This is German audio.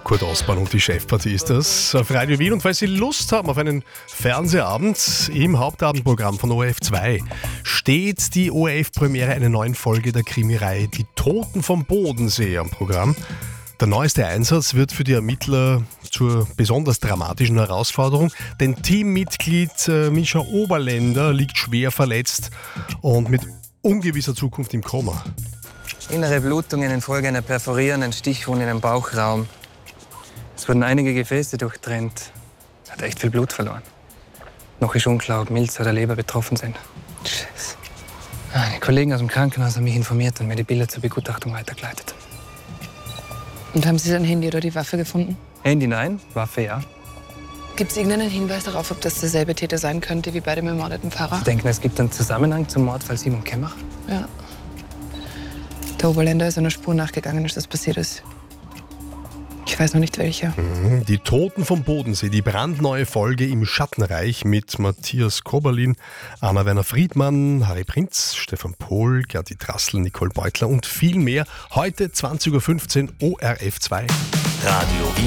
Kurt Osborn und die Chefpartie ist das auf Radio Wien. Und falls Sie Lust haben auf einen Fernsehabend im Hauptabendprogramm von ORF 2, steht die ORF-Premiere einer neuen Folge der Krimireihe Die Toten vom Bodensee am Programm. Der neueste Einsatz wird für die Ermittler zur besonders dramatischen Herausforderung, denn Teammitglied Mischa Oberländer liegt schwer verletzt und mit ungewisser Zukunft im Koma. Innere Blutungen infolge einer perforierenden Stichwunde im Bauchraum. Es wurden einige Gefäße durchtrennt. Er hat echt viel Blut verloren. Noch ist unklar, ob Milz oder Leber betroffen sind. Scheiße. Die Kollegen aus dem Krankenhaus haben mich informiert und mir die Bilder zur Begutachtung weitergeleitet. Und haben Sie sein Handy oder die Waffe gefunden? Handy nein, Waffe ja. Gibt es irgendeinen Hinweis darauf, ob das derselbe Täter sein könnte wie bei dem ermordeten Pfarrer? Sie denken, es gibt einen Zusammenhang zum Mordfall Simon Kemmach? Ja. Der Oberländer ist einer Spur nachgegangen, als das passiert ist. Ich weiß noch nicht welche. Die Toten vom Bodensee, die brandneue Folge im Schattenreich mit Matthias Koberlin, Anna-Werner Friedmann, Harry Prinz, Stefan Pohl, Gerti Drassl, Nicole Beutler und viel mehr. Heute 20.15 Uhr ORF 2. Radio